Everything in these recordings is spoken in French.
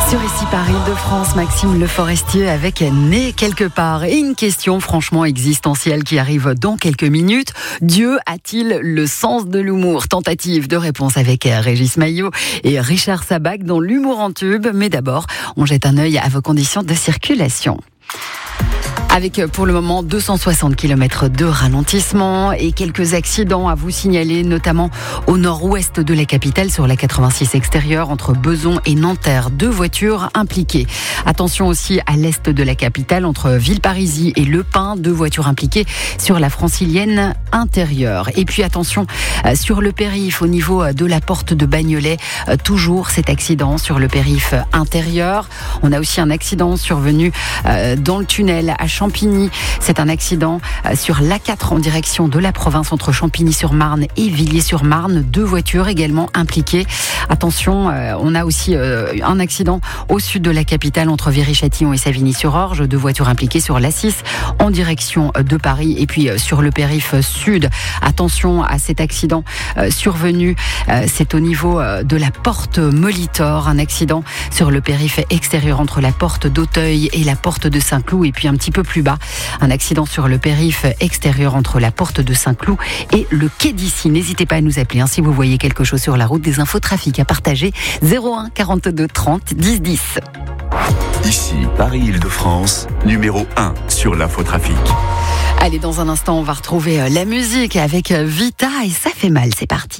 Sur Ici par Île-de-France, Maxime Le Forestier avec Né quelque part. Et une question franchement existentielle qui arrive dans quelques minutes. Dieu a-t-il le sens de l'humour? Tentative de réponse avec Régis Maillot et Richard Sabac dans l'humour en tube. Mais d'abord, on jette un œil à vos conditions de circulation. Avec pour le moment 260 km de ralentissement et quelques accidents à vous signaler, notamment au nord-ouest de la capitale sur la 86 extérieure entre Beson et Nanterre. 2 voitures impliquées. Attention aussi à l'est de la capitale entre Villeparisis et Le Pin. 2 voitures impliquées sur la francilienne intérieure. Et puis attention sur le périph' au niveau de la porte de Bagnolet. Toujours cet accident sur le périph' intérieur. On a aussi un accident survenu dans le tunnel à Champigny. C'est un accident sur l'A4 en direction de la province entre Champigny-sur-Marne et Villiers-sur-Marne. 2 voitures également impliquées. Attention, on a aussi un accident au sud de la capitale entre Viry-Châtillon et Savigny-sur-Orge. 2 voitures impliquées sur l'A6 en direction de Paris. Et puis sur le périph' sud, attention à cet accident survenu. C'est au niveau de la porte Molitor. Un accident sur le périph' extérieur entre la porte d'Auteuil et la porte de Saint-Cloud. Et puis un petit peu plus bas, un accident sur le périph' extérieur entre la porte de Saint-Cloud et le quai d'Issy. N'hésitez pas à nous appeler si vous voyez quelque chose sur la route, des infos trafic à partager. 01 42 30 10 10. Ici, Paris-Île-de-France, numéro 1 sur l'infotrafic. Allez, dans un instant, on va retrouver la musique avec Vita et Ça fait mal. C'est parti.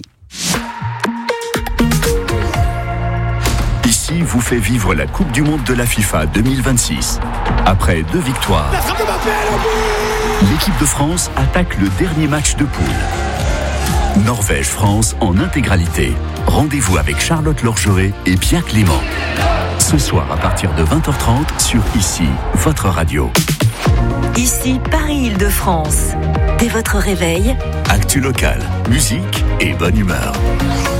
Ici vous fait vivre la Coupe du Monde de la FIFA 2026. Après 2 victoires, l'équipe de France attaque le dernier match de poule. Norvège-France en intégralité. Rendez-vous avec Charlotte Lorgeret et Pierre Clément. Ce soir à partir de 20h30 sur Ici, votre radio. Ici, Paris-Île-de-France. Dès votre réveil, Actu locale, musique et bonne humeur.